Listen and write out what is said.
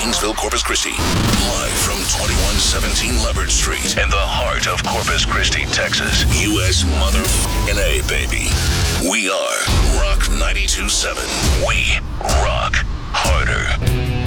Kingsville, Corpus Christi. Live from 2117 Leopard Street in the heart of Corpus Christi, Texas. U.S. motherfucking A, baby. We are Rock 92.7. We rock harder.